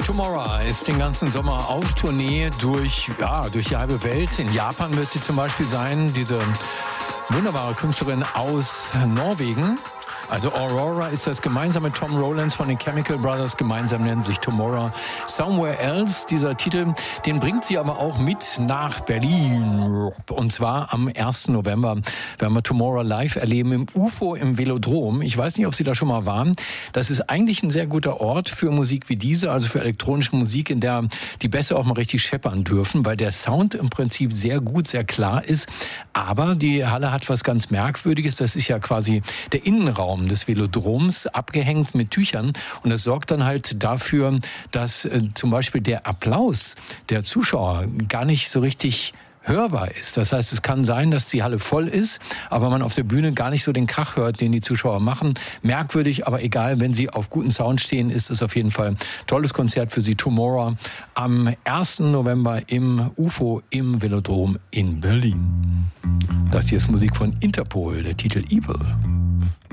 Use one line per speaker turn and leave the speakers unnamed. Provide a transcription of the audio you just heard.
Tomorrow ist den ganzen Sommer auf Tournee durch die halbe Welt. In Japan wird sie zum Beispiel sein, diese wunderbare Künstlerin aus Norwegen. Also Aurora ist das gemeinsam mit Tom Rowlands von den Chemical Brothers. Gemeinsam nennen sich Tomorrow Somewhere Else. Dieser Titel, den bringt sie aber auch mit nach Berlin. Und zwar am 1. November werden wir Tomorrow live erleben im UFO im Velodrom. Ich weiß nicht, ob Sie da schon mal waren. Das ist eigentlich ein sehr guter Ort für Musik wie diese, also für elektronische Musik, in der die Bässe auch mal richtig scheppern dürfen, weil der Sound im Prinzip sehr gut, sehr klar ist. Aber die Halle hat was ganz Merkwürdiges. Das ist ja quasi der Innenraum des Velodroms, abgehängt mit Tüchern. Und das sorgt dann halt dafür, dass zum Beispiel der Applaus der Zuschauer gar nicht so richtig hörbar ist. Das heißt, es kann sein, dass die Halle voll ist, aber man auf der Bühne gar nicht so den Krach hört, den die Zuschauer machen. Merkwürdig, aber egal, wenn Sie auf guten Sound stehen, ist es auf jeden Fall ein tolles Konzert für Sie. Tomorrow am 1. November im UFO im Velodrom in Berlin. Das hier ist Musik von Interpol, der Titel Evil.